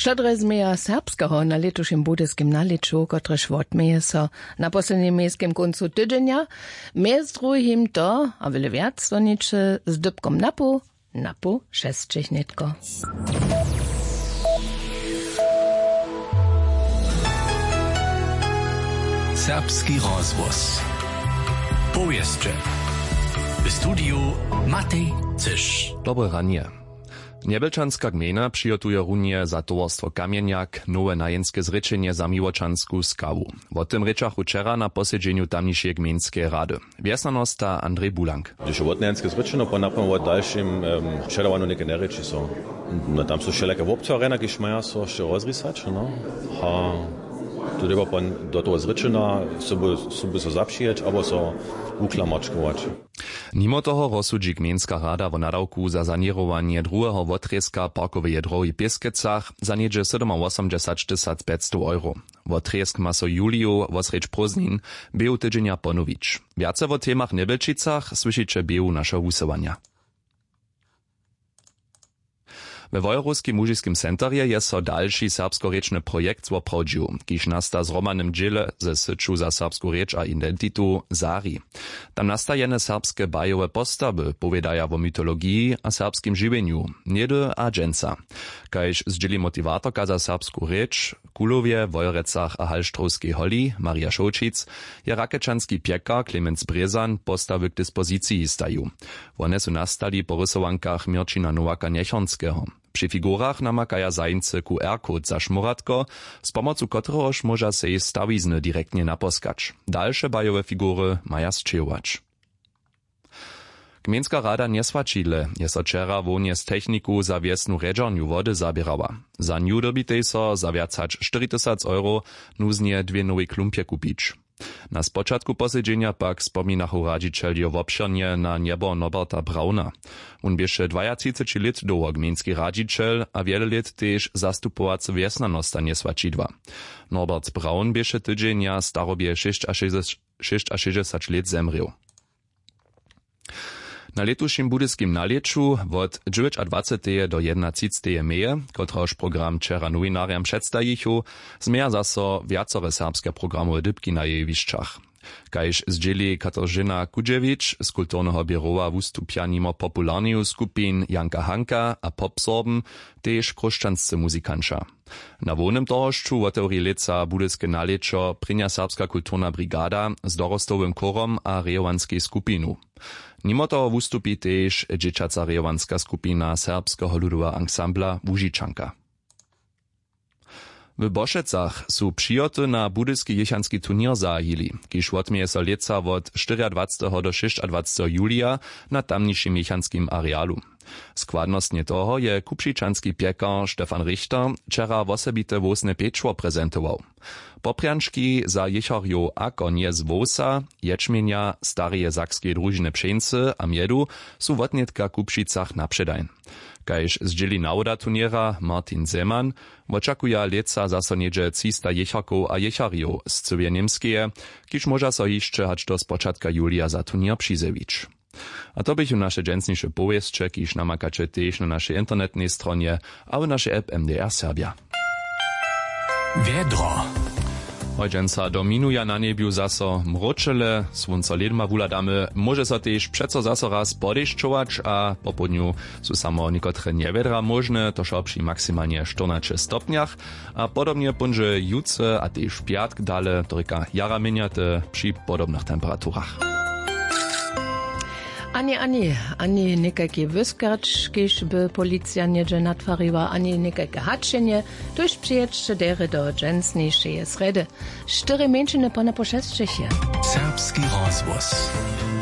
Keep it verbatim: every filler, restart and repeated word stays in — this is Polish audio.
Szczodre zmija serbskiego na letušim budyskim naliczu, kotrež odmeje so na poslednjem miejskim koncu tydzenia, mez druhim to, a wiele wiac, to nicze z dybkom napu, napu šestčešnitko. Serbski rozvoz. Powieszcze. W studiu Matej Cysz. Dobre ranie. Niebelčanská gmina přijotuje runie za towarstwo Kamieniak nowe najenske zrečenie za Miłočansku skawu. O tym rečach včera na posiedzeniu tamnišej gminskiej rady. Wiesnanosta Andrzej Bulank. Když je najenske zrečeno, pa napam o dalším šedovanu neke nereči so. No, tam so šeleke voptvarena, ki šmaja so še rozrisač, no. Ha, tu treba pa do toho zrečena, so by so zapšijeć, abo so uklamačkovač. Mimo toho rozsudzi gminska rada vo nadawku za sanierowanie druhého wotrieska parkowej drogi w Pieskecach za niedzie sedeminosemdesiat tysięcy pięćset euro. Wotriesk ma so Juliju wosreč Proznin był tydzienia ponowić. Wiace o temach Nebelčicach słyszycie był nasze wusowania. We Wojrowskim mužiskim centarje je so další serbskorečny projekt zwoprawdził, kiž nasta z romanym dziele ze syczu za serbsku reč a identitu Zari. Tam nastajene serbske bajowe postawy powiedaja o mitologii a serbskim żywieniu, niedy a dżęca. Kajž zdzieli motivatorka za serbsku reč, Kulowie, Wojrecach a Halštrovskej holi, Maria Šolčic, je rakečanski piekar Klemens Brezan postawy k dyspozycji staju. One su nastali po rysowankach Mirčina Nowaka Nechonského. Przy figurach namakaja zańce Q R-kod za szmuratko, z pomocą któregoż może se stawizny direktnie naposkać. Dalsze bajowe figury maja zčejować. Gminska rada nie swačile, je so wczera wonie z techniku za wiesnu redzorniu wody zabierała. Za niu dobitej so za viacać cztery tysiące euro nuznie dwie nowe klumpie kupić. Na spočatku posiedzenia pak spominachu radzicieljo wobširnie na niebo Norberta Brauna. On bieše dwadzieścia lat doło gminski radziciel, a wiele lat też zastupowacy wiesnanosta nie swačidła. Norbert Braun bieše tydzienia starobie šesťdesiat lat zemrieł. Na letušim budyskim naleczu od dwudziestego do jednacítého meje, kotraż program wczera nowinariam przedstajichu, zmieja zaso wiacore serbskie programowe dybki na jej wiszczach. Kajž zdzieli Katarzyna Kudzevič z kulturnego biura wystupia nimo popularnych skupin Janka Hanka a Popsorben, też kruščanscy muzikanča. Na wolnym dorożczu otewri leca budyskie naleczo prynia serbska kulturna brigada z dorostowym korom a rejowanskiej skupinu. Mimo toho wystupi też dzieciaca rejowanska skupina serbskiego ludowego ansambla Łužičanka. W Bošecach su přijoty na budyski jechanski turnier zahili, kiž odmieje so leca od dwudziestego do dwudziestego szóstego julija na tamnišim jechanskim arealu. Składnostnie toho je kupšičanski piekar Stefan Richter wczera wosebite wosne pieczło prezentował. Poprianczki za jecharjo a konie z wosa, ječmienia, stareje zakskie družine pšence a miedu su w odnietka kupšicach napředajn. Kajž zdzieli nauda turniera Martin Zeman, očakuja leca zaso niedzie trzysta jecharków a jecharjo z cywie niemskie, kiž moža so jeszcze hać do spočatka julija za turnier přizewić. A to bychu nasze dżęsniejsze powieszcze, kiž namakacie też na naszej internetnej stronie, a w naszej app M D R Serbia. Wiedro. Hojdźenca dominuja na niebiu zaso mročele, słonco ledma wuladamy, może so też przeco zaso raz podeščować, a po południu su samo niekotre niewiedra możne, to šo przy maksymalnie czternaście stopniach, a podobnie punże juce, a też piatk dale, toryka jara miniate przy podobnych temperaturach. Ani, ani, ani nekajki wyskacz, kiż by policja niedzie natwariła, ani nekajke haczenie, tuż przyjedźcie dery do dżęsniejszej sredy. Cztery mężczyzny pana po šestčeche. Serbski rozvoz.